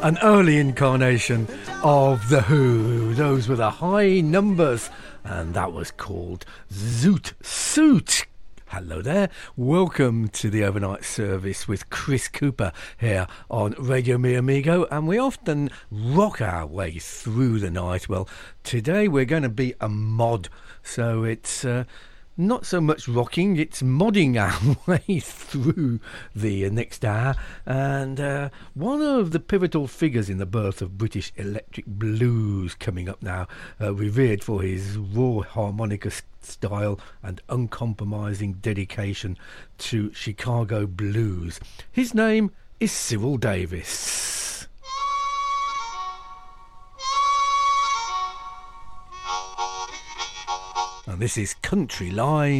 an early incarnation of The Who. Those were the High Numbers, and that was called Zoot Suit. Hello there, welcome to the overnight service with Chris Cooper here on Radio Mi Amigo, and we often rock our way through the night. Well, today we're going to be a mod, so it's not so much rocking, it's modding our way through the next hour. And one of the pivotal figures in the birth of British electric blues coming up now, revered for his raw harmonica style and uncompromising dedication to Chicago blues. His name is Cyril Davis. And this is Country Line